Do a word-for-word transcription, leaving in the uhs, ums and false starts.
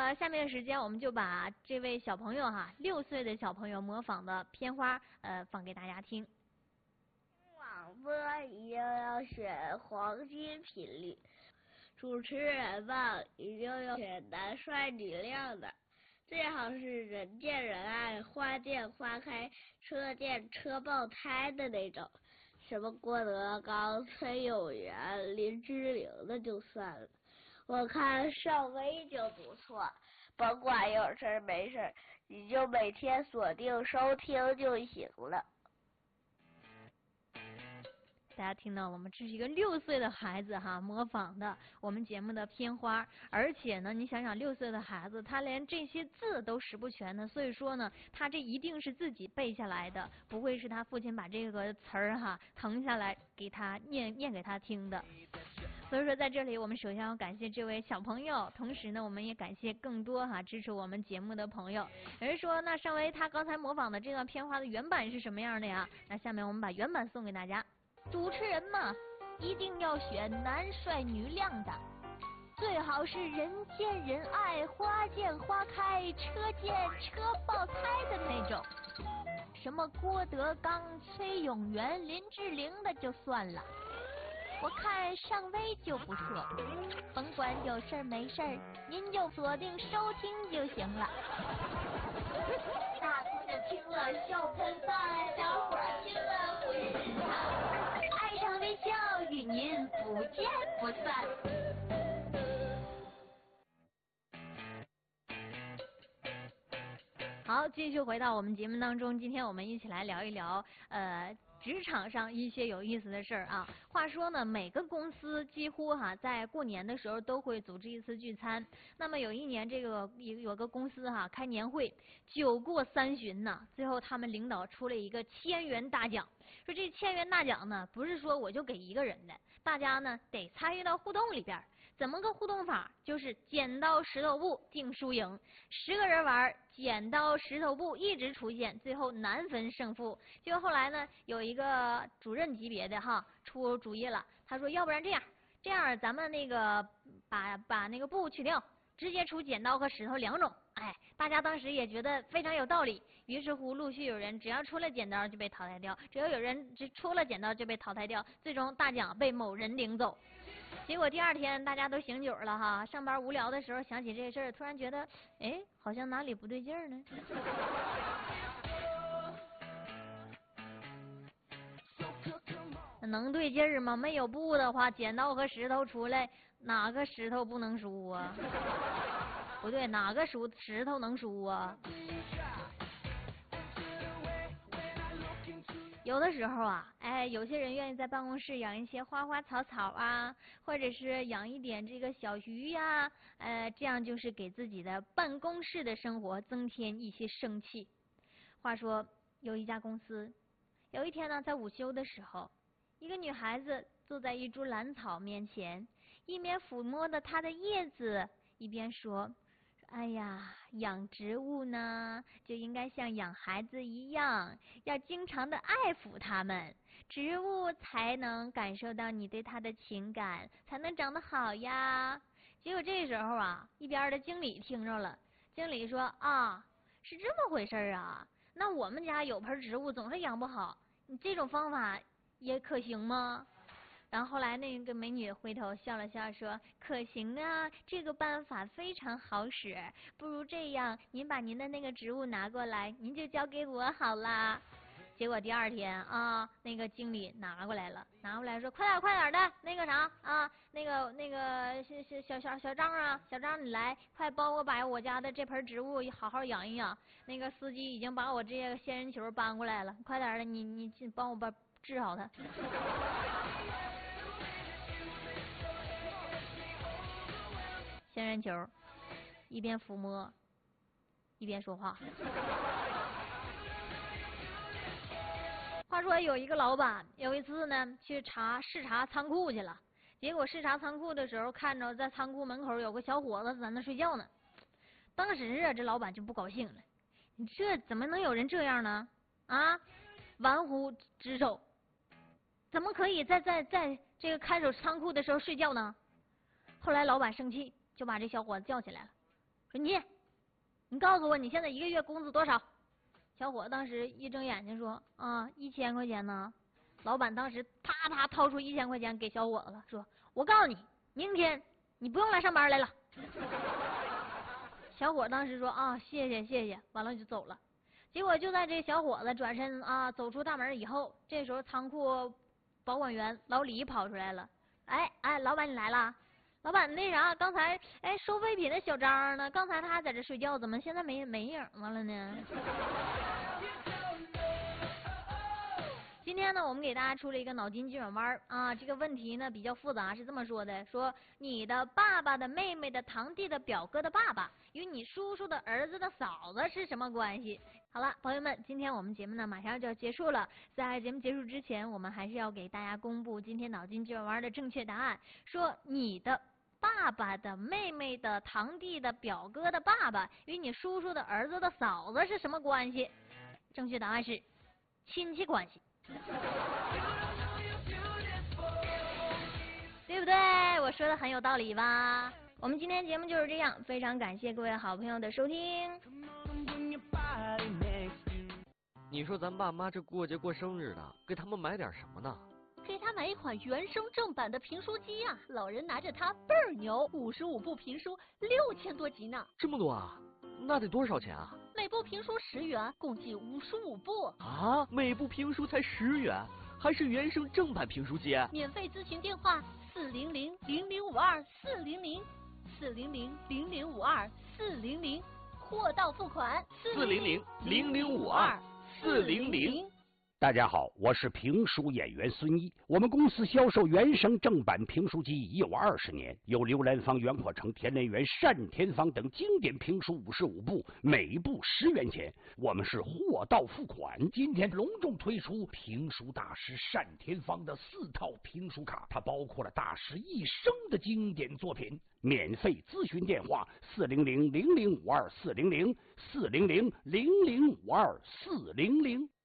么下面的时间，我们就把这位小朋友哈，六岁的小朋友模仿的片花，呃，放给大家听。 广播一定要选黄金频率，主持人吧一定要选男帅女靓的，最好是人见人爱、花见花开、车见车爆胎的那种。什么郭德纲、崔永元、林志玲的就算了，我看邵薇就不错。甭管有事没事，你就每天锁定收听就行了。 大家听到了吗？这是一个六岁的孩子哈模仿的我们节目的片花，而且呢，你想想六岁的孩子，他连这些字都识不全呢，所以说呢，他这一定是自己背下来的，不会是他父亲把这个词儿哈誊下来给他念念给他听的。所以说，在这里我们首先要感谢这位小朋友，同时呢，我们也感谢更多哈支持我们节目的朋友。有人说，那尚威他刚才模仿的这段片花的原版是什么样的呀？那下面我们把原版送给大家。主持人嘛，一定要选男帅女靓的，最好是人见人爱、花见花开、车见车爆胎的那种。什么郭德纲、崔永元、林志玲的就算了，我看尚威就不错。甭管有事没事，您就锁定收听就行了。大姑娘听了笑喷饭，小伙听了浑身烫，爱上微笑与您不见不散。好，继续回到我们节目当中，今天我们一起来聊一聊，呃。职场上一些有意思的事儿啊。话说呢，每个公司几乎哈在过年的时候都会组织一次聚餐。那么有一年，这个有有个公司哈开年会，酒过三巡呐，最后他们领导出了一个千元大奖。说这千元大奖呢，不是说我就给一个人的，大家呢得参与到互动里边。怎么个互动法？就是剪刀石头布定输赢，十个人玩，剪刀石头布一直出现，最后难分胜负。结果后来呢，有一个主任级别的哈出主意了，他说要不然这样，这样咱们那个把把那个布去掉，直接出剪刀和石头两种。哎，大家当时也觉得非常有道理，于是乎陆续有人只要出了剪刀就被淘汰掉，只要有人只出了剪刀就被淘汰掉，最终大奖被某人领走。结果第二天大家都醒酒了哈，上班无聊的时候想起这事儿，突然觉得哎，好像哪里不对劲儿呢。能对劲儿吗？没有布的话，剪刀和石头出来，哪个石头不能输啊？不对，哪个输石头能输啊？有的时候啊，哎，有些人愿意在办公室养一些花花草草啊，或者是养一点这个小鱼呀、啊，呃，这样就是给自己的办公室的生活增添一些生气。话说，有一家公司，有一天呢，在午休的时候，一个女孩子坐在一株兰草面前，一边抚摸着它的叶子，一边说：“哎呀，养植物呢，就应该像养孩子一样，要经常的爱抚它们，植物才能感受到你对它的情感，才能长得好呀。”结果这时候啊，一边的经理听着了，经理说：“啊，是这么回事啊？那我们家有盆植物总是养不好，你这种方法也可行吗？”然后后来那个美女回头笑了笑说：“可行啊，这个办法非常好使。不如这样，您把您的那个植物拿过来，您就交给我好啦。”结果第二天啊，那个经理拿过来了，拿过来说：“快点快点的，那个啥啊，那个那个小小小小小张啊，小张你来，快帮我把我家的这盆植物好好养一养。那个司机已经把我这个仙人球搬过来了，快点的，你你帮我把治好它。”仙人球一边抚摸一边说话。话说有一个老板有一次呢去查视察仓库去了，结果视察仓库的时候看着在仓库门口有个小伙子在那睡觉呢。当时啊这老板就不高兴了，你这怎么能有人这样呢？啊，玩忽职守，怎么可以在在在这个看守仓库的时候睡觉呢？后来老板生气，就把这小伙子叫起来了。 说你，你告诉我你现在一个月工资多少？小伙当时一睁眼睛说啊，一千块钱呢。老板当时啪啪掏出一千块钱给小伙子，说我告诉你，明天你不用来上班来了。小伙当时说啊，谢谢谢谢，完了就走了。结果就在这小伙子转身啊走出大门以后，这时候仓库保管员老李跑出来了。哎哎，老板你来了。老板那啥，刚才哎收废品的小张呢？刚才他还在这睡觉，怎么现在没没影子了呢？今天呢，我们给大家出了一个脑筋急转弯啊，这个问题呢比较复杂，是这么说的：说你的爸爸的妹妹的堂弟的表哥的爸爸与你叔叔的儿子的嫂子是什么关系？好了，朋友们，今天我们节目呢马上就要结束了，在节目结束之前，我们还是要给大家公布今天脑筋急转弯的正确答案。说你的爸爸的妹妹的堂弟的表哥的爸爸与你叔叔的儿子的嫂子是什么关系？正确答案是亲戚关系。对不对？我说的很有道理吧？我们今天节目就是这样，非常感谢各位好朋友的收听。 你说咱爸妈这过节过生日的，给他们买点什么呢？ 给他买一款原声正版的评书机啊！老人拿着它倍儿牛，五十五部评书，六千多集呢。 这么多啊？那得多少钱啊？ 每部评书十元，共计五十五部。 啊，每部评书才十元，还是原声正版评书机？ 免费咨询电话：四零零零零五二四零零，四零零零零五二四零零，货到付款。 四零零零零五二四零零。 大家好，我是评书演员孙一。我们公司销售原声正版评书机已有二十年，有刘兰芳、袁阔成、田连元、单田芳等经典评书五十五部，每部十元钱。我们是货到付款。今天隆重推出评书大师单田芳的四套评书卡，它包括了大师一生的经典作品。免费咨询电话：四零零零零五二四零零，四零零零零五二四零零。